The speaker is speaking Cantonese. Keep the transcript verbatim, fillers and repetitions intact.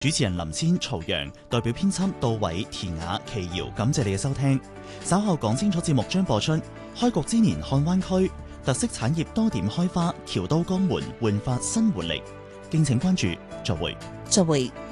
主持人林千、曹陽，代表編輯杜偉、田雅、祁瑤，感謝你嘅收聽。稍後講清楚節目將播出。開局之年漢灣區特色產業多點開花，僑都江門煥發新活力。敬請關注，再會。 再會。